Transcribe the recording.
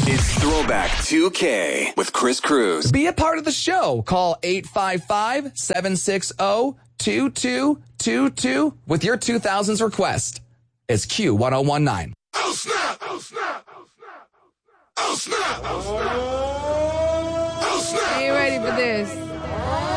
It's Throwback 2K with Chris Cruz. Be a part of the show. Call 855-760-2222 with your 2000s request. It's Q1019. Oh, snap! Oh, snap! Oh, snap! Oh, snap! Oh, snap! Oh, snap! Are you ready for this?